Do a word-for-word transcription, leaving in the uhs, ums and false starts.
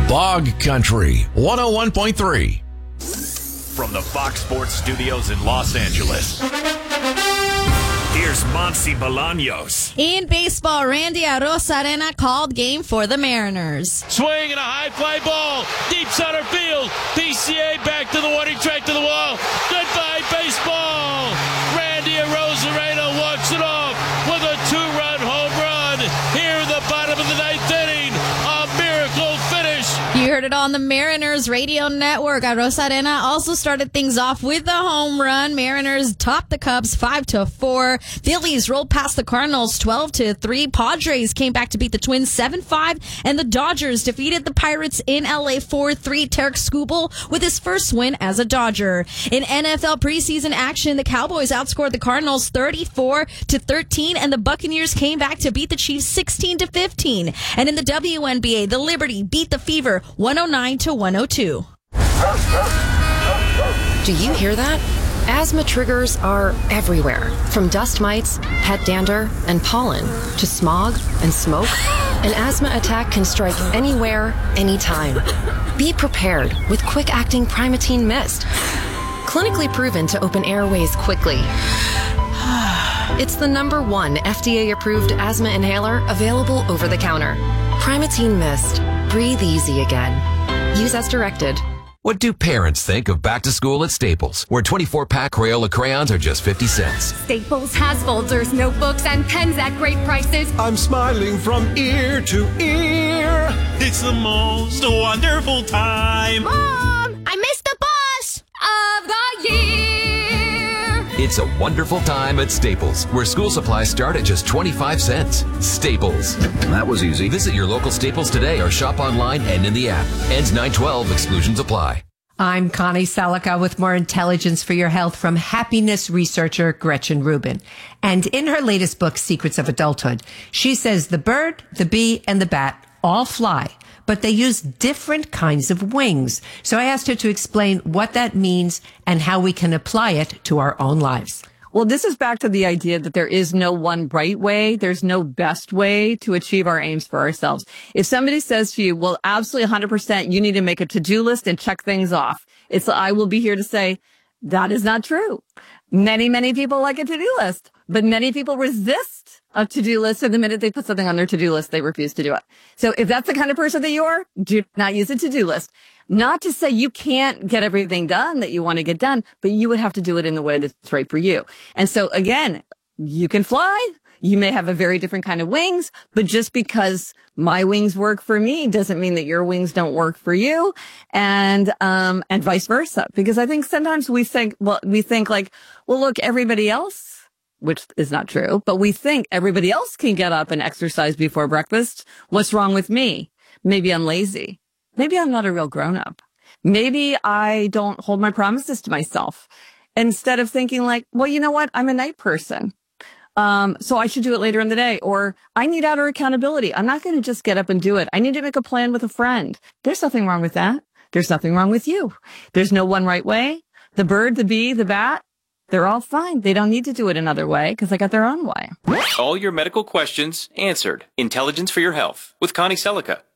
Bog Country one oh one point three. From the Fox Sports Studios in Los Angeles, here's Monsi Bolaños. In baseball, Randy Arozarena called game for the Mariners. Swing and a high fly ball, deep center field. P C A back to the warning track to the wall. Goodbye, baseball. Randy Arozarena walks it off with a two-run home run here in the bottom of the ninth inning. A miracle finish. You heard it on the Mariners radio network. Arozarena also started things off with a home run. Mariners topped the Cubs five to four. Phillies rolled past the Cardinals twelve to three. Padres came back to beat the Twins seven five. And the Dodgers defeated the Pirates in L A four three. Tarek Skubal with his first win as a Dodger. In N F L preseason action, the Cowboys outscored the Cardinals thirty-four to thirteen. And the Buccaneers came back to beat the Chiefs sixteen to fifteen. And in the W N B A, the Liberty beat the Fever one oh nine to one oh two. Do you hear that? Asthma triggers are everywhere, from dust mites, pet dander, and pollen, to smog and smoke. An asthma attack can strike anywhere, anytime. Be prepared with quick-acting Primatene Mist. Clinically proven to open airways quickly. It's the number one F D A-approved asthma inhaler available over the counter. Primatene Mist. Breathe easy again. Use as directed. What do parents think of back to school at Staples, where twenty-four pack Crayola crayons are just fifty cents? Staples has folders, notebooks, and pens at great prices. I'm smiling from ear to ear. It's the most wonderful time. Mom, I missed the bus of the year. It's a wonderful time at Staples, where school supplies start at just twenty-five cents. Staples. That was easy. Visit your local Staples today or shop online and in the app. Ends nine twelve. Exclusions apply. I'm Connie Salika with more intelligence for your health from happiness researcher Gretchen Rubin. And in her latest book, Secrets of Adulthood, she says the bird, the bee, and the bat all fly, but they use different kinds of wings. So I asked her to explain what that means and how we can apply it to our own lives. Well, this is back to the idea that there is no one right way. There's no best way to achieve our aims for ourselves. If somebody says to you, well, absolutely one hundred percent, you need to make a to-do list and check things off. It's, I will be here to say that is not true. Many, many people like a to-do list, but many people resist a to-do list. And the minute they put something on their to-do list, they refuse to do it. So if that's the kind of person that you are, do not use a to-do list. Not to say you can't get everything done that you want to get done, but you would have to do it in the way that's right for you. And so again, you can fly. You may have a very different kind of wings, but just because my wings work for me doesn't mean that your wings don't work for you. And, um, and vice versa. Because I think sometimes we think, well, we think like, well, look, everybody else, which is not true, but we think everybody else can get up and exercise before breakfast. What's wrong with me? Maybe I'm lazy. Maybe I'm not a real grown up. Maybe I don't hold my promises to myself. Instead of thinking like, well, you know what? I'm a night person. Um, so I should do it later in the day, or I need outer accountability. I'm not going to just get up and do it. I need to make a plan with a friend. There's nothing wrong with that. There's nothing wrong with you. There's no one right way. The bird, the bee, the bat, they're all fine. They don't need to do it another way because they got their own way. All your medical questions answered. Intelligence for your health with Connie Sellica.